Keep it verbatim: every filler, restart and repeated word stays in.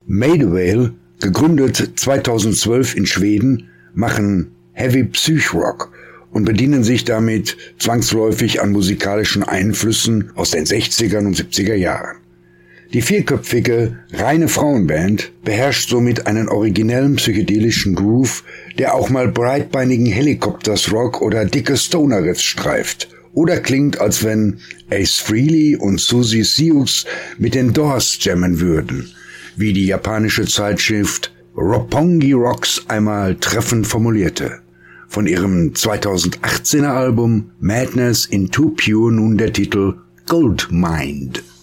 Maidvale, gegründet zweitausendzwölf in Schweden, machen Heavy Psych-Rock und bedienen sich damit zwangsläufig an musikalischen Einflüssen aus den sechzigern und siebziger Jahren. Die vierköpfige, reine Frauenband beherrscht somit einen originellen psychedelischen Groove, der auch mal breitbeinigen Helicopters-Rock oder dicke Stoner-Riffs streift oder klingt, als wenn Ace Frehley und Susie Sioux mit den Doors jammen würden, wie die japanische Zeitschrift Roppongi Rocks einmal treffend formulierte. Von ihrem zweitausendachtzehner Album Madness in Too Pure nun der Titel Gold Mind.